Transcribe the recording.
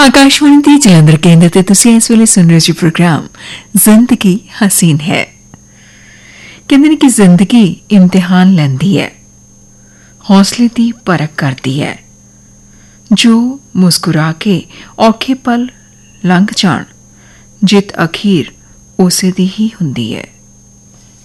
ਆਕਾਸ਼ਵਾਣੀ ਦੀ ਜਲੰਧਰ ਕੇਂਦਰ ਤੇ ਤੁਸੀਂ ਇਸ ਵੇਲੇ ਸੁਣ ਰਹੇ ਜੀ ਪ੍ਰੋਗਰਾਮ ਜ਼ਿੰਦਗੀ ਹਸੀਨ ਹੈ। ਕਹਿੰਦੇ ਨੇ ਕਿ ਜ਼ਿੰਦਗੀ ਇਮਤਿਹਾਨ ਲੈਂਦੀ ਹੈ, ਹੌਸਲੇ ਦੀ ਪਰਖ ਕਰਦੀ ਹੈ। ਜੋ ਮੁਸਕਰਾ ਕੇ ਔਖੇ ਪਲ ਲੰਘ ਜਾਣ, ਜਿੱਤ ਅਖੀਰ ਉਸੇ ਦੀ ਹੀ ਹੁੰਦੀ ਹੈ।